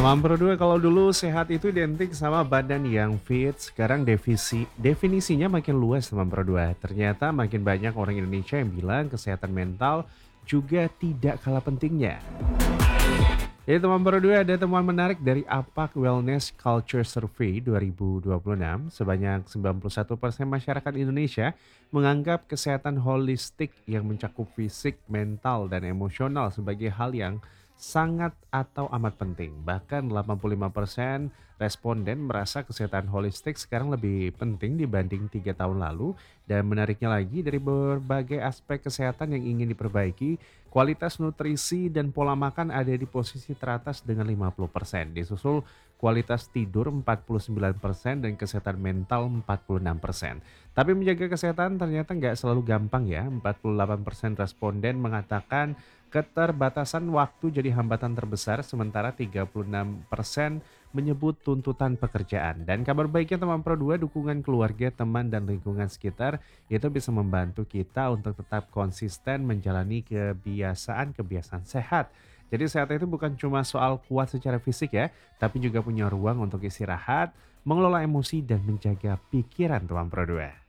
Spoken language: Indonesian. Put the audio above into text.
Teman berdua, kalau dulu sehat itu identik sama badan yang fit, sekarang definisinya makin luas teman berdua. Ternyata makin banyak orang Indonesia yang bilang kesehatan mental juga tidak kalah pentingnya. Jadi teman berdua, ada temuan menarik dari APAC Wellness Culture Survey 2026. Sebanyak 91% masyarakat Indonesia menganggap kesehatan holistik yang mencakup fisik, mental, dan emosional sebagai hal yang sangat atau amat penting. Bahkan 85% responden merasa kesehatan holistik sekarang lebih penting dibanding 3 tahun lalu. Dan menariknya lagi, dari berbagai aspek kesehatan yang ingin diperbaiki, kualitas nutrisi dan pola makan ada di posisi teratas dengan 50%. Disusul kualitas tidur 49% dan kesehatan mental 46%. Tapi menjaga kesehatan ternyata nggak selalu gampang ya. 48% responden mengatakan keterbatasan waktu jadi hambatan terbesar, sementara 36% menyebut tuntutan pekerjaan. Dan kabar baiknya teman Pro 2, dukungan keluarga, teman, dan lingkungan sekitar itu bisa membantu kita untuk tetap konsisten menjalani kebiasaan-kebiasaan sehat. Jadi sehat itu bukan cuma soal kuat secara fisik ya, tapi juga punya ruang untuk istirahat, mengelola emosi, dan menjaga pikiran teman Pro 2.